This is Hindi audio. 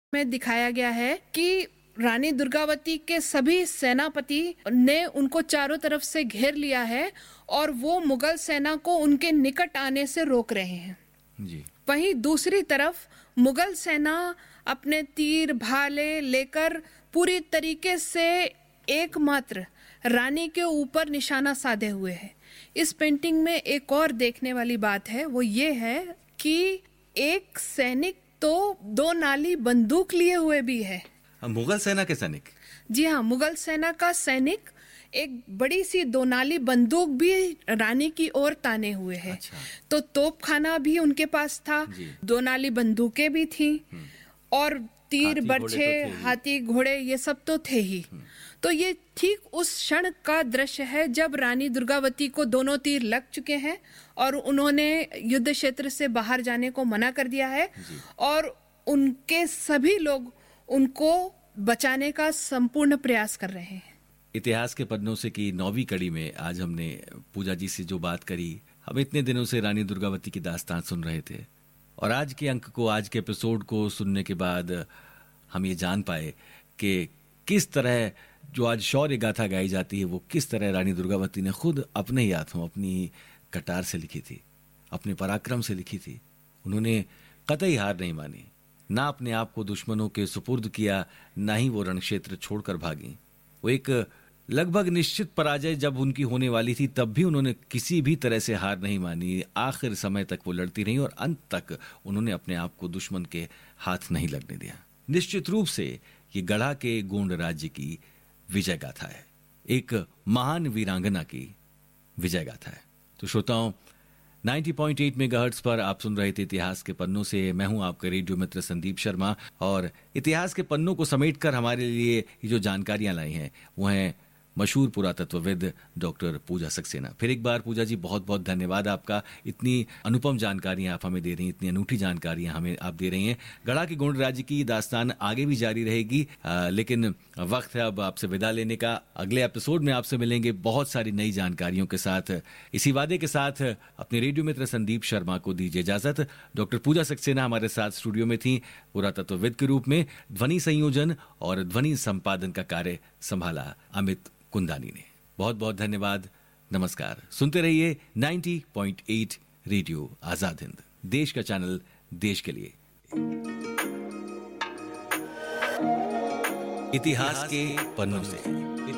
में दिखाया गया है कि रानी दुर्गावती के सभी सेनापति ने उनको चारों तरफ से घेर लिया है और वो मुगल सेना को उनके निकट आने से रोक रहे हैं। जी। वहीं दूसरी तरफ मुगल सेना अपने तीर भाले लेकर पूरी तरीके से एकमात्र रानी के ऊपर निशाना साधे हुए है। इस पेंटिंग में एक और देखने वाली बात है, वो ये है कि एक सैनिक तो 2 नाली बंदूक लिए हुए भी है। मुगल सेना के सैनिक? जी हाँ, मुगल सेना का सैनिक एक बड़ी सी 2 नाली बंदूक भी रानी की ओर ताने हुए है। अच्छा। तो तोपखाना भी उनके पास था, 2 नाली बंदूकें भी थी और तीर बर्छे हाथी घोड़े ये सब तो थे ही। तो ये ठीक उस क्षण का दृश्य है जब रानी दुर्गावती को दोनों तीर लग चुके हैं और उन्होंने युद्ध क्षेत्र से बाहर जाने को मना कर दिया है और उनके सभी लोग उनको बचाने का संपूर्ण प्रयास कर रहे हैं। इतिहास के पन्नों से की 9वीं कड़ी में आज हमने पूजा जी से जो बात करी, हम इतने दिनों से रानी दुर्गावती की दास्तान सुन रहे थे और आज के अंक को, आज के एपिसोड को सुनने के बाद हम ये जान पाए कि किस तरह जो आज शौर्य गाथा गाई जाती है वो किस तरह रानी दुर्गावती ने खुद अपने ही हाथों अपनी कटार से लिखी थी, अपने पराक्रम से लिखी थी। उन्होंने कतई हार नहीं मानी, ना अपने आप को दुश्मनों के सुपुर्द किया, ना ही वो रणक्षेत्र छोड़कर भागी। वो एक लगभग निश्चित पराजय जब उनकी होने वाली थी तब भी उन्होंने किसी भी तरह से हार नहीं मानी। आखिर समय तक वो लड़ती रही और अंत तक उन्होंने अपने आप को दुश्मन के हाथ नहीं लगने दिया। निश्चित रूप से ये गढ़ा के गोंड राज्य की विजय गाथा है, एक महान वीरांगना की विजय गाथा है। तो श्रोताओं, 90.8 मेगाहर्ट्ज पर आप सुन रहे थे इतिहास के पन्नों से। मैं हूं आपका रेडियो मित्र संदीप शर्मा और इतिहास के पन्नों को समेटकर हमारे लिए ये जो जानकारियां लाई हैं वो हैं मशहूर पुरातत्वविद डॉक्टर पूजा सक्सेना। फिर एक बार पूजा जी बहुत बहुत धन्यवाद आपका। इतनी अनुपम जानकारियां आप हमें दे रही हैं, इतनी अनूठी जानकारियां हमें आप दे रही हैं। गढ़ा के गोंड राज्य की दास्तान आगे भी जारी रहेगी, लेकिन वक्त है अब आपसे विदा लेने का। अगले एपिसोड में आपसे मिलेंगे बहुत सारी नई जानकारियों के साथ। इसी वादे के साथ अपने रेडियो मित्र संदीप शर्मा को दीजिए इजाजत। डॉक्टर पूजा सक्सेना हमारे साथ स्टूडियो में थी, पुरातत्वविद के रूप में। ध्वनि संयोजन और ध्वनि संपादन का कार्य संभाला अमित कुंदानी ने। बहुत बहुत धन्यवाद। नमस्कार। सुनते रहिए 90.8 रेडियो आजाद हिंद, देश का चैनल, देश के लिए। इतिहास के पन्नों से।